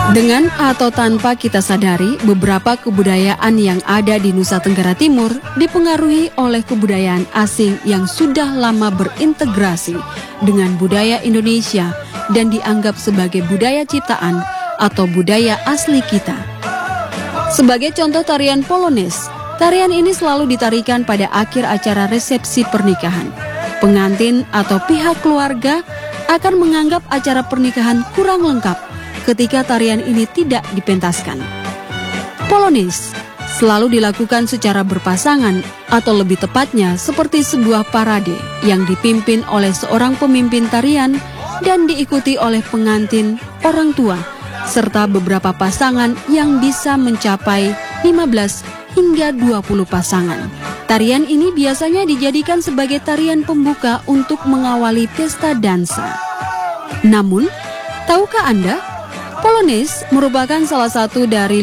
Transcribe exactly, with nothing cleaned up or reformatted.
Dengan atau tanpa kita sadari, beberapa kebudayaan yang ada di Nusa Tenggara Timur dipengaruhi oleh kebudayaan asing yang sudah lama berintegrasi dengan budaya Indonesia dan dianggap sebagai budaya ciptaan atau budaya asli kita. Sebagai contoh tarian Polones, tarian ini selalu ditarikan pada akhir acara resepsi pernikahan. Pengantin atau pihak keluarga akan menganggap acara pernikahan kurang lengkap ketika tarian ini tidak dipentaskan. Polones selalu dilakukan secara berpasangan atau lebih tepatnya seperti sebuah parade yang dipimpin oleh seorang pemimpin tarian dan diikuti oleh pengantin, orang tua, serta beberapa pasangan yang bisa mencapai lima belas hingga dua puluh pasangan. Tarian ini biasanya dijadikan sebagai tarian pembuka untuk mengawali pesta dansa. Namun, tahukah Anda, Polones merupakan salah satu dari